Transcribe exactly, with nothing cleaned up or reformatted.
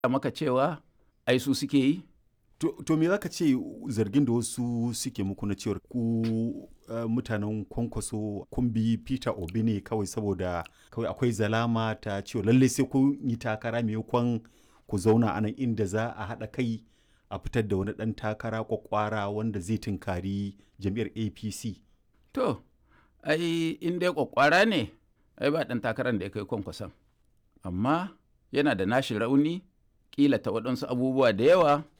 maka cewa ai su suke yi. To, to me za ka ce zargin da wasu suke muku na cewar ku uh, mutanen Kwankwaso kun bi Peter Obi ne kawai saboda kawai akwai zalama ta cewa lallai sai kun yi takara maimakon ku zauna a nan inda za a haɗa kai a fitar da wani ɗan takara kwakwara wanda zai tunkari jam'iyyar A P C. To, ai in dai kwakwara ne, ai ba ɗan takarar da ya kai Kwankwason. Amma yana da nashi rauni, ƙila ta waɗansu abubuwa da yawa